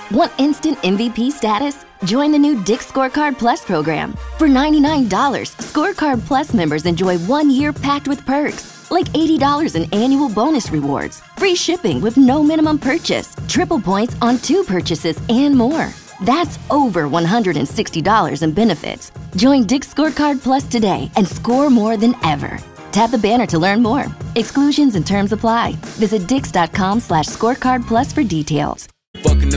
Want instant MVP status? Join the new Dick's Scorecard Plus program. For $99, Scorecard Plus members enjoy 1 year packed with perks, like $80 in annual bonus rewards, free shipping with no minimum purchase, triple points on 2 purchases, and more. That's over $160 in benefits. Join Dick's Scorecard Plus today and score more than ever. Tap the banner to learn more. Exclusions and terms apply. Visit dix.com/scorecardplus for details. Fucking